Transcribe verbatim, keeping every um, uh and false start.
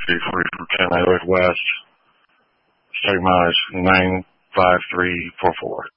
three forty from ten Northwest. State mileage nine five three four four.